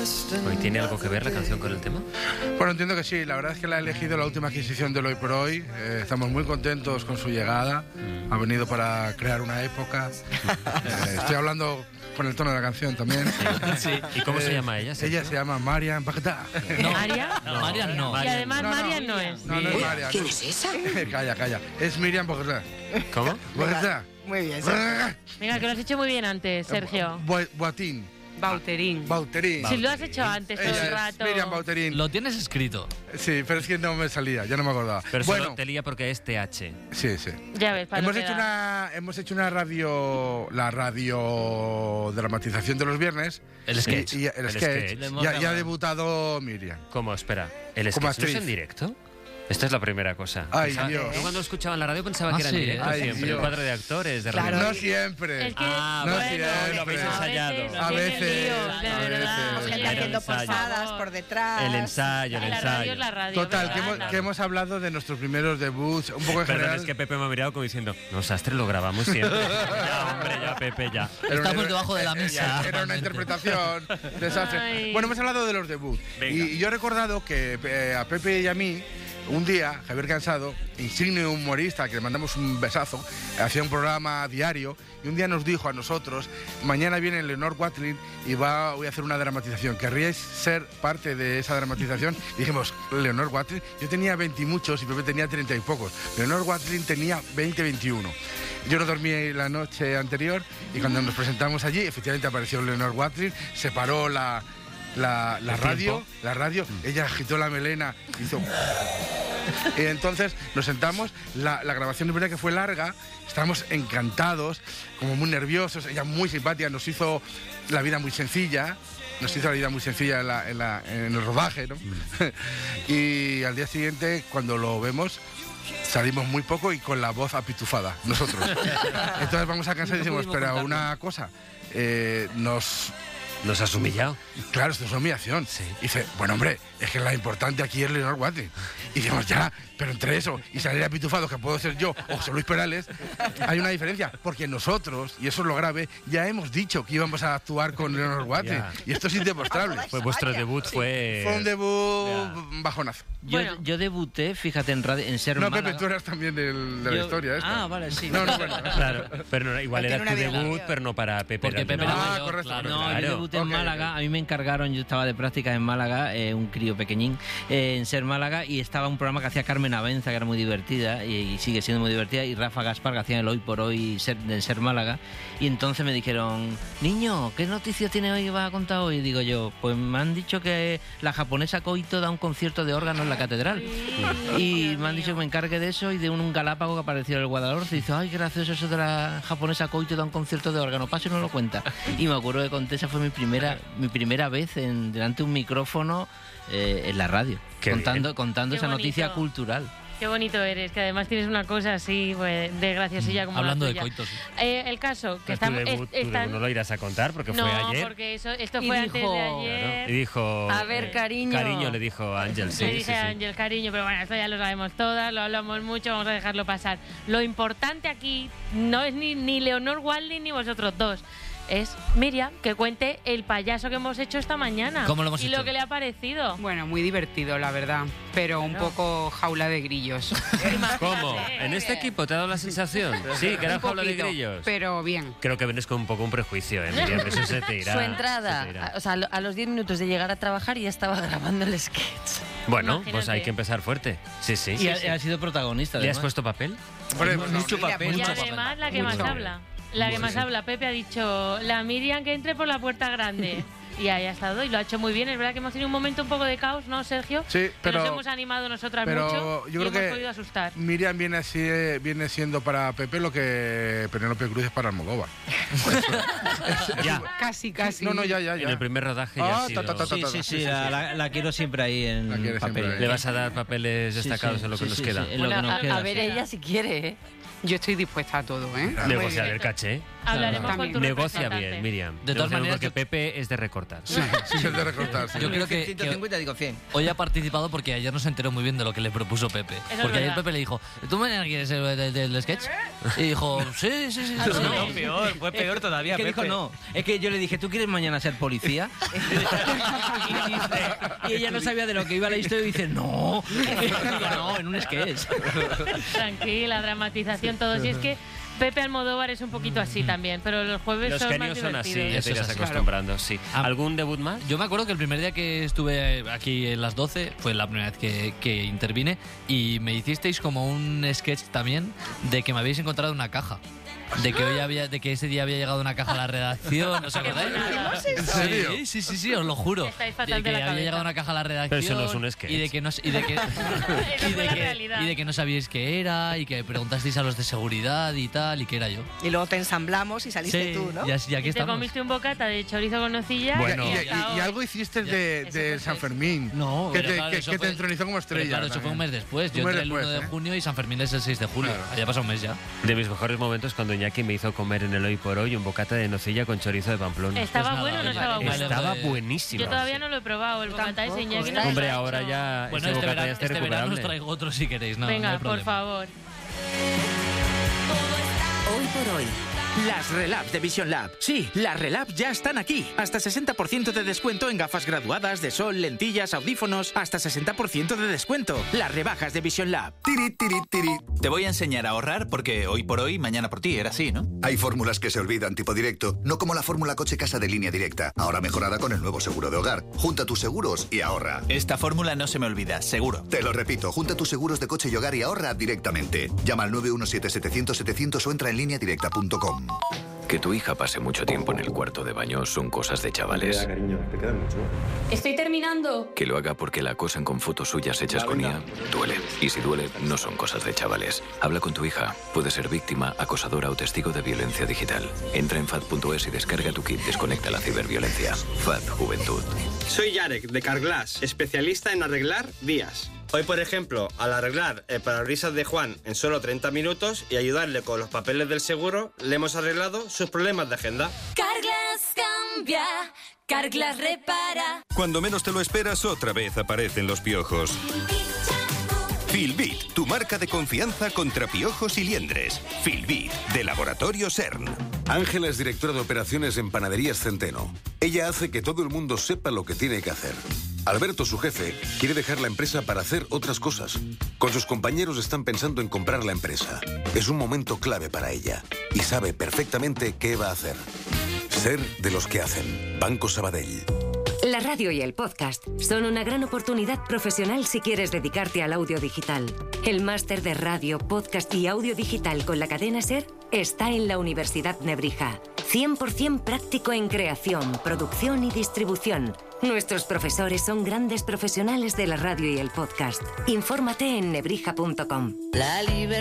¿Hoy tiene algo que ver la canción con el tema? Bueno, entiendo que sí. La verdad es que la ha elegido la última adquisición del Hoy por Hoy. Estamos muy contentos con su llegada. Ha venido para crear una época. Estoy hablando con el tono de la canción también. Sí. ¿Y cómo se llama ella? Ella se llama Marian Bagdad. ¿María? No, Marian no. Y además Marian no es. No es Marian. ¿Quién es esa? Calla. Es Miriam Bagdad. ¿Cómo? Bagdad. Muy bien. Venga, que lo has hecho muy bien antes, Sergio. Boatín. Bauterín. Bauterín. Si lo has hecho antes todo Ella el es rato. Miriam Bauterín. Lo tienes escrito. Sí, pero es que no me salía, ya no me acordaba. Pero bueno, solo te lía porque es TH. sí. Ya ves, para Hemos lo que hecho da. una radio, la radio dramatización de los viernes. El sketch. Y el El sketch. sketch. Ya ha debutado Miriam. ¿Cómo? Espera. ¿El Como sketch no es actriz. en directo? Esta es la primera cosa. Ay, Dios. Yo cuando escuchaba en la radio pensaba Ah, que era en sí, directo ay, siempre. Dios. El cuadro de actores, de Claro. radio. No siempre. Es que, Ah, no bueno, siempre. lo habéis a ensayado. veces A tiene veces, líos, de a verdad. veces. Gente Era haciendo el ensayo. pasadas por detrás. El ensayo, el La radio ensayo. es la radio. Total, ¿verdad? que hemos hablado de nuestros primeros debuts, un poco en Perdón, general. es que Pepe me ha mirado como diciendo, no, Sastre, lo grabamos siempre. Ya, hombre, ya, Pepe, ya. Estamos debajo de la mesa. Era una interpretación desastre. Ay. Bueno, hemos hablado de los debuts. Venga. Y yo he recordado que a Pepe y a mí, un día, Javier Cansado, insigne humorista, que le mandamos un besazo, hacía un programa diario y un día nos dijo a nosotros, mañana viene Leonor Watling y voy a hacer una dramatización. ¿Querríais ser parte de esa dramatización? Y dijimos, Leonor Watling, yo tenía 20 y muchos y Pepe tenía 30 y pocos. Leonor Watling tenía 20, 21. Yo no dormí la noche anterior y cuando nos presentamos allí, efectivamente apareció Leonor Watling, se paró la radio, ella agitó la melena, hizo... Y entonces nos sentamos, la grabación es verdad que fue larga, estábamos encantados, como muy nerviosos, ella muy simpática, nos hizo la vida muy sencilla en el rodaje, ¿no? Y al día siguiente, cuando lo vemos, salimos muy poco y con la voz apitufada, nosotros. Entonces vamos a casa y decimos, pero una cosa, Nos has humillado. Claro, esto es una humillación. Sí. Y dice, bueno, hombre, es que la importante aquí es Leonor Watling. Y decimos, ya, pero entre eso y salir apitufados, que puedo ser yo o José Luis Perales, hay una diferencia. Porque nosotros, y eso es lo grave, ya hemos dicho que íbamos a actuar con Leonor Watling. Ya. Y esto es indemostrable. Pues vuestro debut fue... Fue un debut bajonazo. Bueno. Yo debuté, fíjate, en radio, en Ser No, Málaga. Pepe, tú eras también de la historia esta. Ah, vale, sí. No, bueno. Claro, pero no, igual Porque era tiene tu una vida debut, larga. pero no para Pepe. Porque Pepe era mayor, correcto. claro. correcto. No, Claro. yo debuté en Ok, Málaga, ok. a mí me encargaron, yo estaba de prácticas en Málaga, un crío pequeñín, en Ser Málaga, y estaba un programa que hacía Carmen Avenza, que era muy divertida, y sigue siendo muy divertida, y Rafa Gaspar, que hacía el Hoy por Hoy de Ser Málaga, y entonces me dijeron, niño, ¿qué noticia tiene hoy que vas a contar hoy? Y digo yo, pues me han dicho que la japonesa Koito da un concierto de órgano en la catedral, y me han dicho que me encargue de eso, y de un galápago que apareció en el Guadalhorce, y dice, ay, qué gracioso eso de la japonesa Koito da un concierto de órgano, paso y no lo cuenta. Y me acuerdo que conté, esa fue mi primera vez delante de un micrófono en la radio, Qué contando Qué esa noticia bonito. cultural. Qué bonito eres, que además tienes una cosa así, pues, de graciosilla como Hablando la de tuya. coitos. El caso, que Pero tu estamos... debut, tu debut no lo irás a contar porque no, fue ayer. porque esto Y fue antes de dijo- ayer. Y dijo... A ver, cariño. Cariño le dijo a Ángel, sí, Le sí, dije a Ángel, cariño, pero bueno, esto ya lo sabemos todas, lo hablamos mucho, vamos a dejarlo pasar. Lo importante aquí no es ni Leonor Watling ni vosotros dos. Es Miriam, que cuente el payaso que hemos hecho esta mañana. ¿Cómo lo hemos y hecho? lo que le ha parecido. Bueno, muy divertido, la verdad, pero un Claro. poco jaula de grillos. ¿Cómo? Imagínate. ¿En este equipo te ha dado la sensación? Sí, que era Un jaula de poquito, grillos. pero bien. Creo que vienes con un poco un prejuicio, Miriam, eso se te irá. Su se entrada, te irá. o sea, a los 10 minutos de llegar a trabajar ya estaba grabando el sketch. Bueno, Imagínate. pues hay que empezar fuerte. Sí, sí. Y ha sido protagonista, ¿Le has además. puesto papel? Hombre, pues no. Mucho papel. Y Mucho además la que más Mucho. habla. La que más habla, Pepe ha dicho, la Miriam que entre por la puerta grande. Y ahí ha estado y lo ha hecho muy bien. Es verdad que hemos tenido un momento un poco de caos, ¿no, Sergio? Sí, Que nos pero hemos animado nosotras pero mucho yo y creo hemos que podido asustar. Miriam viene siendo para Pepe lo que Penélope Cruz es para Almodóvar. Ya. Casi, casi. No, ya. En el primer rodaje ya Ah, ha sido... Sí, la quiero siempre ahí en La quiere siempre papel. ahí. ¿Le vas a dar papeles Sí, destacados sí, en lo que sí, nos sí, queda? sí, en lo que Bueno, nos queda, A ver sí. ella si quiere, ¿eh? Yo estoy dispuesta a todo, ¿eh? Negociar el caché. Hablaremos con También. tu Negocia representante. bien, Miriam. De todas Negocia maneras, porque Pepe es de recortar. Sí, es de recortar. Sí. Yo creo que 150, digo 100. hoy ha participado porque ayer no se enteró muy bien de lo que le propuso Pepe. es Porque ayer verdad. Pepe le dijo, ¿tú mañana quieres ser del sketch? Y dijo, sí. No, fue peor todavía, Es que dijo no. Es que yo le dije, ¿tú quieres mañana ser policía? y ella no sabía de lo que iba la historia y dice, no. Digo, no, en un sketch. Tranquila, dramatización, todo. Y es que Pepe Almodóvar es un poquito así también, pero los jueves Los son más genios son así, divertidos. ya Eso te es irás así. acostumbrando, sí. Ah. ¿Algún debut más? Yo me acuerdo que el primer día que estuve aquí en las 12 fue la primera vez que intervine y me hicisteis como un sketch también de que me habéis encontrado una caja. De que ese día había llegado una caja a la redacción, ¿os acordáis? ¿En serio? Sí, os lo juro. Estáis fatal De que de la había cabeza. llegado una caja a la redacción. Pero eso no es un sketch. Y de que no, y de que, Eso fue la realidad. y de que no sabíais qué era y que preguntasteis a los de seguridad y tal y que era yo. Y luego te ensamblamos y saliste Sí, tú, ¿no? y aquí Y te estamos. comiste un bocata de chorizo con nocilla. Bueno. Y, hasta y hoy. algo hiciste de Ese fue San el Fermín. No, que pero te, claro, que- eso que fue- te entronizó como Pero estrella. claro, eso fue un mes después. Yo Un mes entré el 1 después, de ¿eh? junio y San Fermín es el 6 de julio. Claro. Ya pasado un mes ya. De mis mejores momentos cuando Iñaki me hizo comer en el Hoy por Hoy un bocata de nocilla con chorizo de Pamplona. ¿Estaba Pues nada, bueno o no oye, estaba me bueno? alegro Estaba de- buenísimo. Yo todavía no lo he probado, el Yo bocata de tampoco, Iñaki ¿eh? nos Hombre, lo ha ahora hecho. ya Bueno, ese este bocata ya verano, está este verano os recuperable. traigo otro si queréis. No, no hay Venga, por problema. favor. Hoy por hoy. Las Relabs de Vision Lab. Sí, las Relabs ya están aquí. Hasta 60% de descuento en gafas graduadas de sol, lentillas, audífonos. Hasta 60% de descuento. Las rebajas de Vision Lab. Tiri, tiri, tiri. Te voy a enseñar a ahorrar porque hoy por hoy, mañana por ti. Era así, ¿no? Hay fórmulas que se olvidan tipo directo, no como la fórmula coche-casa de Línea Directa, ahora mejorada con el nuevo seguro de hogar. Junta tus seguros y ahorra. Esta fórmula no se me olvida, seguro. Te lo repito, junta tus seguros de coche y hogar y ahorra directamente. Llama al 917-700-700 o entra en lineadirecta.com. Que tu hija pase mucho tiempo en el cuarto de baño son cosas de chavales. Estoy terminando. Que lo haga porque la acosan con fotos suyas hechas con IA, duele. Y si duele, no son cosas de chavales. Habla con tu hija. Puede ser víctima, acosadora o testigo de violencia digital. Entra en FAD.es y descarga tu kit Desconecta la ciberviolencia. FAD Juventud. Soy Yarek, de Carglass, especialista en arreglar vías. Hoy, por ejemplo, al arreglar el parabrisas de Juan en solo 30 minutos y ayudarle con los papeles del seguro, le hemos arreglado sus problemas de agenda. Carglass cambia, Carglass repara. Cuando menos te lo esperas, otra vez aparecen los piojos. Filbit, tu marca de confianza contra piojos y liendres. Filbit, de Laboratorio CERN. Ángela es directora de operaciones en Panaderías Centeno. Ella hace que todo el mundo sepa lo que tiene que hacer. Alberto, su jefe, quiere dejar la empresa para hacer otras cosas. Con sus compañeros están pensando en comprar la empresa. Es un momento clave para ella y sabe perfectamente qué va a hacer. Ser de los que hacen. Banco Sabadell. La radio y el podcast son una gran oportunidad profesional si quieres dedicarte al audio digital. El máster de radio, podcast y audio digital con la cadena SER está en la Universidad Nebrija. 100% práctico en creación, producción y distribución. Nuestros profesores son grandes profesionales de la radio y el podcast. Infórmate en nebrija.com. La libertad.